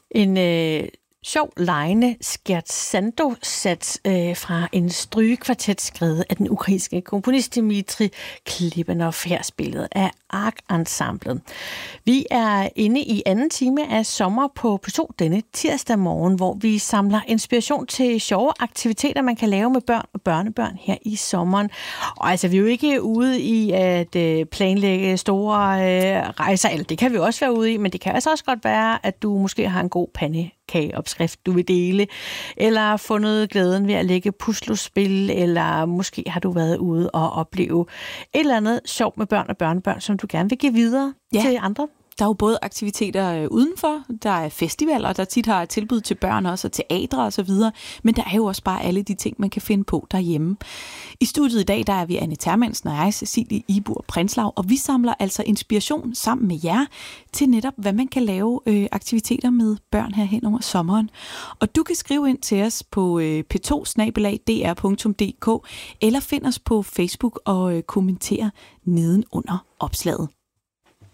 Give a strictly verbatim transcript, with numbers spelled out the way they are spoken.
En øh, sjov, legende scherzando-sats øh, fra en strygekvartet skrevet af den ukrainske komponist Dmitri Klebanov, her spillet af Ark-ensemblet. Vi er inde i anden time af Sommer på P to denne tirsdag morgen, hvor vi samler inspiration til sjove aktiviteter, man kan lave med børn og børnebørn her i sommeren. Og altså, vi er jo ikke ude i at øh, planlægge store øh, rejser, eller det kan vi også være ude i, men det kan altså også godt være, at du måske har en god pandekageopskrift, du vil dele, eller fundet glæden ved at lægge puslespil, eller måske har du været ude og opleve et eller andet sjovt med børn og børnebørn, som du gerne vil give videre ja. til andre. Der er jo både aktiviteter udenfor, der er festivaler, der tit har tilbud til børn også, og teatre og så videre, men der er jo også bare alle de ting, man kan finde på derhjemme. I studiet i dag, der er vi Anne Termansen og jeg, Cecilie Ibur Prinslav, og vi samler altså inspiration sammen med jer til netop, hvad man kan lave øh, aktiviteter med børn her hen over sommeren. Og du kan skrive ind til os på øh, p to bindestreg d r punktum d k, eller find os på Facebook og øh, kommentere nedenunder opslaget.